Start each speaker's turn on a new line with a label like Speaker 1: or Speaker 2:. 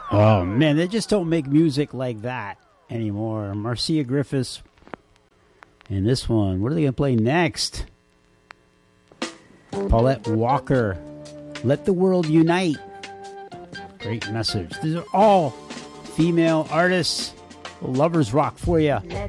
Speaker 1: Oh, man, they just don't make music like that anymore. Marcia Griffiths. And this one, what are they going to play next? Paulette Walker, Let the World Unite. Great message. These are all female artists. Lovers rock for you.
Speaker 2: Let